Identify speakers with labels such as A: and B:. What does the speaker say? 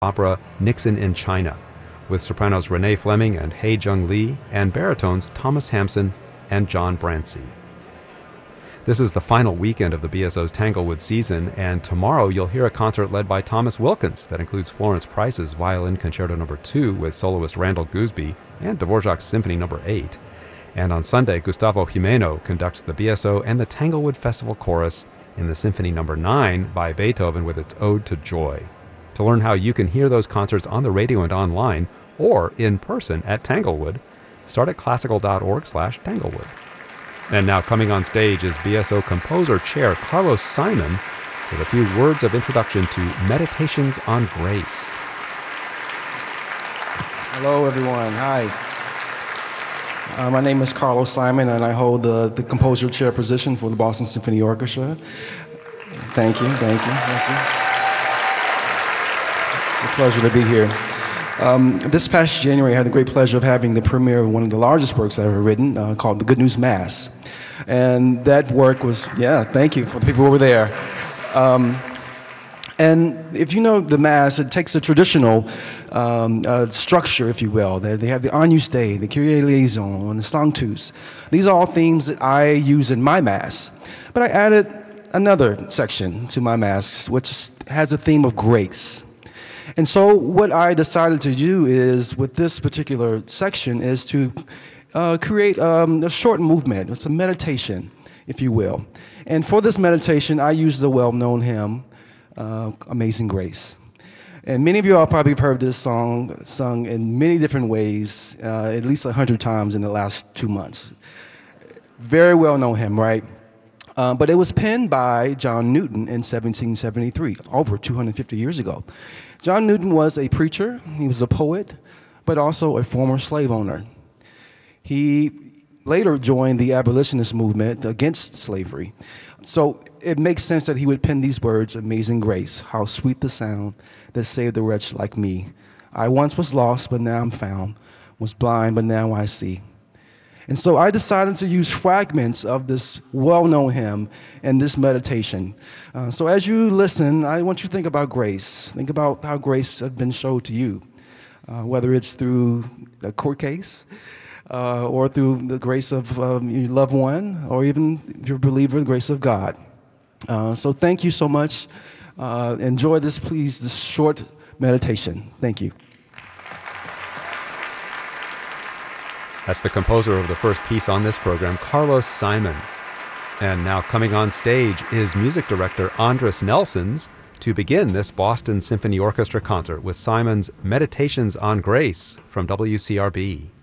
A: opera Nixon in China, with sopranos Renee Fleming and Hei Jung Lee, and baritones Thomas Hampson and John Brancy. This is the final weekend of the BSO's Tanglewood season, and tomorrow you'll hear a concert led by Thomas Wilkins that includes Florence Price's Violin Concerto No. 2 with soloist Randall Gooseby and Dvorak's Symphony No. 8. And on Sunday, Gustavo Jimeno conducts the BSO and the Tanglewood Festival Chorus in the Symphony No. 9 by Beethoven with its Ode to Joy. To learn how you can hear those concerts on the radio and online, or in person at Tanglewood, start at classical.org/Tanglewood. And now coming on stage is BSO Composer Chair Carlos Simon with a few words of introduction to Meditations on Grace.
B: Hello, everyone. Hi. My name is Carlos Simon, and I hold the Composer Chair position for the Boston Symphony Orchestra. Thank you. It's a pleasure to be here. This past January, I had the great pleasure of having the premiere of one of the largest works I've ever written, called The Good News Mass. And that work was, thank you for the people who were there. And if you know the Mass, it takes a traditional structure, if you will. They have the Agnus Dei, the Kyrie Eleison, and the Sanctus. These are all themes that I use in my Mass. But I added another section to my Mass, which has a theme of grace. And so what I decided to do is, with this particular section, is to create a short movement. It's a meditation, if you will. And for this meditation, I use the well-known hymn, Amazing Grace. And many of you all probably have heard this song sung in many different ways, at least 100 times in the last 2 months. Very well-known hymn, right? But it was penned by John Newton in 1773, over 250 years ago. John Newton was a preacher, he was a poet, but also a former slave owner. He later joined the abolitionist movement against slavery. So it makes sense that he would pen these words, Amazing Grace, how sweet the sound that saved a wretch like me. I once was lost, but now I'm found, was blind, but now I see. And so I decided to use fragments of this well-known hymn in this meditation. So as you listen, I want you to think about grace. Think about how grace has been shown to you, whether it's through a court case, or through the grace of your loved one, or even, if you're a believer, the grace of God. So thank you so much. Enjoy this, please, this short meditation. Thank you.
A: That's the composer of the first piece on this program, Carlos Simon. And now coming on stage is music director Andres Nelsons to begin this Boston Symphony Orchestra concert with Simon's Meditations on Grace from WCRB.